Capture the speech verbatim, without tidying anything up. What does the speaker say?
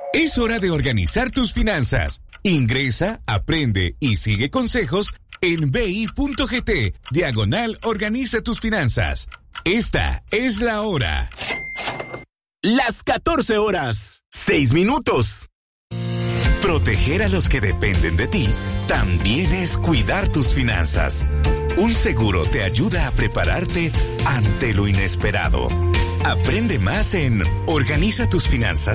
Es hora de organizar tus finanzas. Ingresa, aprende y sigue consejos en bi.gt, diagonal organiza tus finanzas. Esta es la hora. Las catorce horas, seis minutos. Proteger a los que dependen de ti también es cuidar tus finanzas. Un seguro te ayuda a prepararte ante lo inesperado. Aprende más en organiza tus finanzas